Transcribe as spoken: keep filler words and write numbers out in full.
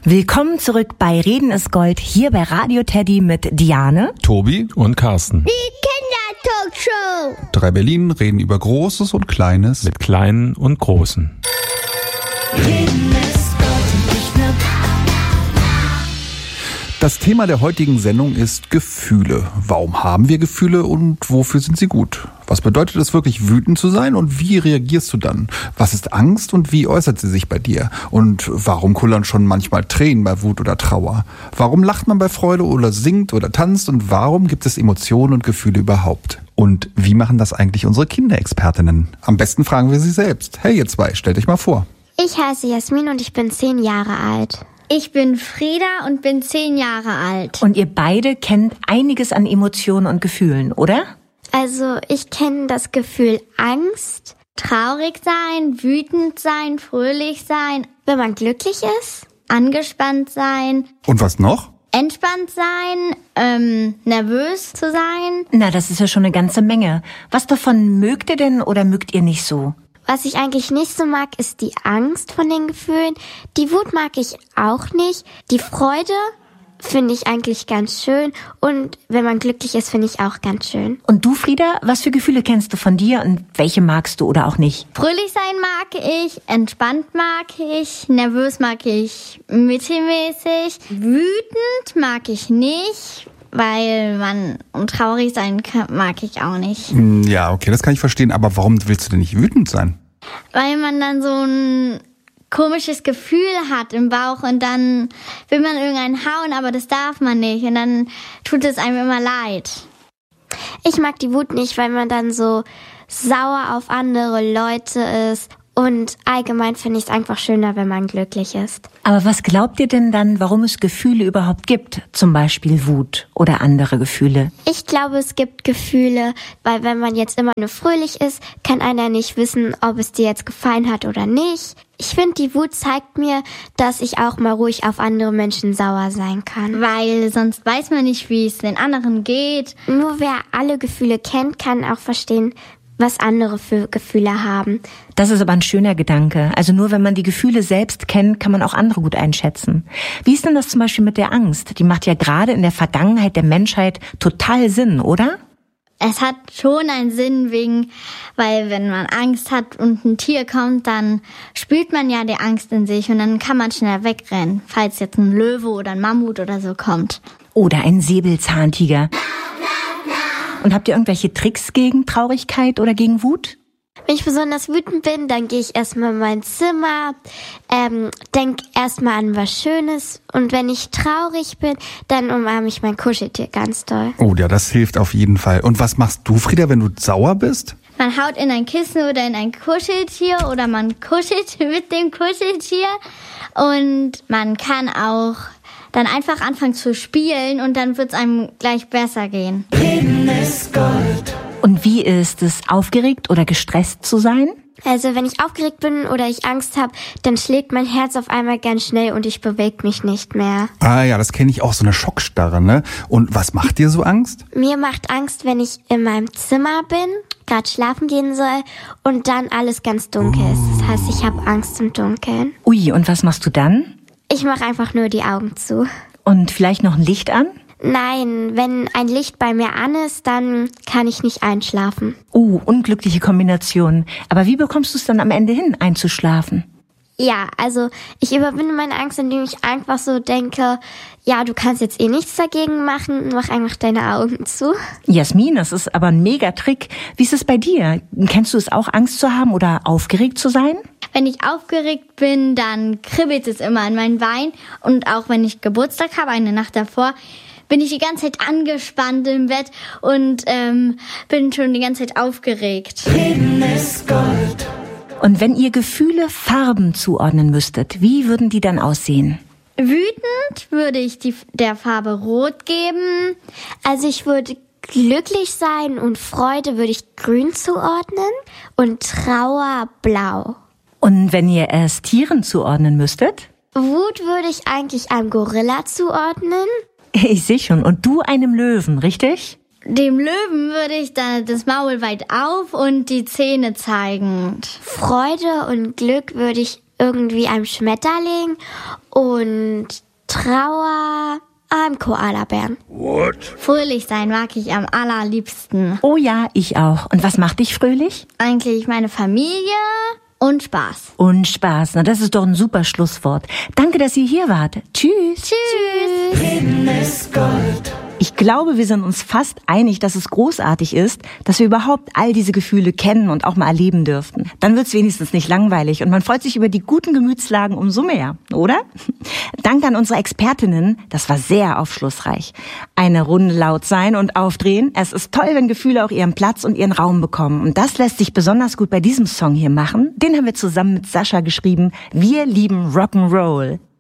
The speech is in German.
Willkommen zurück bei Reden ist Gold, hier bei Radio Teddy mit Diane, Tobi und Carsten. Die Kindertalkshow. Drei Berlin reden über Großes und Kleines. Mit Kleinen und Großen. Reden ist Gold und nicht nur Das Thema der heutigen Sendung ist Gefühle. Warum haben wir Gefühle und wofür sind sie gut? Was bedeutet es wirklich, wütend zu sein und wie reagierst du dann? Was ist Angst und wie äußert sie sich bei dir? Und warum kullern schon manchmal Tränen bei Wut oder Trauer? Warum lacht man bei Freude oder singt oder tanzt? Und warum gibt es Emotionen und Gefühle überhaupt? Und wie machen das eigentlich unsere Kinderexpertinnen? Am besten fragen wir sie selbst. Hey ihr zwei, stellt euch mal vor. Ich heiße Jasmin und ich bin zehn Jahre alt. Ich bin Frieda und bin zehn Jahre alt. Und ihr beide kennt einiges an Emotionen und Gefühlen, oder? Also ich kenne das Gefühl Angst, Traurig sein, wütend sein, fröhlich sein, wenn man glücklich ist, angespannt sein, Und was noch? entspannt sein, ähm, nervös zu sein. Na, das ist ja schon eine ganze Menge. Was davon mögt ihr denn oder mögt ihr nicht so? Was ich eigentlich nicht so mag, ist die Angst von den Gefühlen. Die Wut mag ich auch nicht. Die Freude finde ich eigentlich ganz schön. Und wenn man glücklich ist, finde ich auch ganz schön. Und du, Frieda, was für Gefühle kennst du von dir und welche magst du oder auch nicht? Fröhlich sein mag ich, entspannt mag ich, nervös mag ich mittelmäßig, wütend mag ich nicht, weil man und traurig sein kann, mag ich auch nicht. Ja, okay, das kann ich verstehen. Aber warum willst du denn nicht wütend sein? Weil man dann so ein komisches Gefühl hat im Bauch und dann will man irgendeinen hauen, aber das darf man nicht und dann tut es einem immer leid. Ich mag die Wut nicht, weil man dann so sauer auf andere Leute ist. Und allgemein finde ich es einfach schöner, wenn man glücklich ist. Aber was glaubt ihr denn dann, warum es Gefühle überhaupt gibt? Zum Beispiel Wut oder andere Gefühle? Ich glaube, es gibt Gefühle, weil wenn man jetzt immer nur fröhlich ist, kann einer nicht wissen, ob es dir jetzt gefallen hat oder nicht. Ich finde, die Wut zeigt mir, dass ich auch mal ruhig auf andere Menschen sauer sein kann. Weil sonst weiß man nicht, wie es den anderen geht. Nur wer alle Gefühle kennt, kann auch verstehen, was andere für Gefühle haben. Das ist aber ein schöner Gedanke. Also nur wenn man die Gefühle selbst kennt, kann man auch andere gut einschätzen. Wie ist denn das zum Beispiel mit der Angst? Die macht ja gerade in der Vergangenheit der Menschheit total Sinn, oder? Es hat schon einen Sinn, wegen, weil wenn man Angst hat und ein Tier kommt, dann spürt man ja die Angst in sich und dann kann man schnell wegrennen, falls jetzt ein Löwe oder ein Mammut oder so kommt. Oder ein Säbelzahntiger. Und habt ihr irgendwelche Tricks gegen Traurigkeit oder gegen Wut? Wenn ich besonders wütend bin, dann gehe ich erstmal in mein Zimmer, ähm, denke erstmal an was Schönes. Und wenn ich traurig bin, dann umarme ich mein Kuscheltier ganz doll. Oh ja, das hilft auf jeden Fall. Und was machst du, Frieda, wenn du sauer bist? Man haut in ein Kissen oder in ein Kuscheltier oder man kuschelt mit dem Kuscheltier. Und man kann auch dann einfach anfangen zu spielen und dann wird es einem gleich besser gehen. Reden ist Gold. Und wie ist es, aufgeregt oder gestresst zu sein? Also wenn ich aufgeregt bin oder ich Angst habe, dann schlägt mein Herz auf einmal ganz schnell und ich bewege mich nicht mehr. Ah ja, das kenne ich auch, so eine Schockstarre, ne? Und was macht dir so Angst? Mir macht Angst, wenn ich in meinem Zimmer bin, gerade schlafen gehen soll und dann alles ganz dunkel ist. Das heißt, ich habe Angst im Dunkeln. Ui, und was machst du dann? Ich mache einfach nur die Augen zu. Und vielleicht noch ein Licht an? Nein, wenn ein Licht bei mir an ist, dann kann ich nicht einschlafen. Oh, unglückliche Kombination. Aber wie bekommst du es dann am Ende hin, einzuschlafen? Ja, also ich überwinde meine Angst, indem ich einfach so denke, ja, du kannst jetzt eh nichts dagegen machen, mach einfach deine Augen zu. Jasmin, das ist aber ein Mega-Trick. Wie ist es bei dir? Kennst du es auch, Angst zu haben oder aufgeregt zu sein? Wenn ich aufgeregt bin, dann kribbelt es immer an meinen Beinen. Und auch wenn ich Geburtstag habe, eine Nacht davor, bin ich die ganze Zeit angespannt im Bett und ähm, bin schon die ganze Zeit aufgeregt. Reden ist Gold. Und wenn ihr Gefühle Farben zuordnen müsstet, wie würden die dann aussehen? Wütend würde ich die, der Farbe Rot geben. Also ich würde glücklich sein und Freude würde ich grün zuordnen und Trauer blau. Und wenn ihr es Tieren zuordnen müsstet? Wut würde ich eigentlich einem Gorilla zuordnen. Ich sehe schon. Und du einem Löwen, richtig? Dem Löwen würde ich dann das Maul weit auf und die Zähne zeigend. Freude und Glück würde ich irgendwie einem Schmetterling und Trauer einem Koalabären. Fröhlich sein mag ich am allerliebsten. Oh ja, ich auch. Und was macht dich fröhlich? Eigentlich meine Familie und Spaß. Und Spaß. Na, das ist doch ein super Schlusswort. Danke, dass ihr hier wart. Tschüss. Tschüss. Leben ist Gold. Ich glaube, wir sind uns fast einig, dass es großartig ist, dass wir überhaupt all diese Gefühle kennen und auch mal erleben dürften. Dann wird's wenigstens nicht langweilig und man freut sich über die guten Gemütslagen umso mehr, oder? Danke an unsere Expertinnen, das war sehr aufschlussreich. Eine Runde laut sein und aufdrehen. Es ist toll, wenn Gefühle auch ihren Platz und ihren Raum bekommen. Und das lässt sich besonders gut bei diesem Song hier machen. Den haben wir zusammen mit Sascha geschrieben. Wir lieben Rock'n'Roll.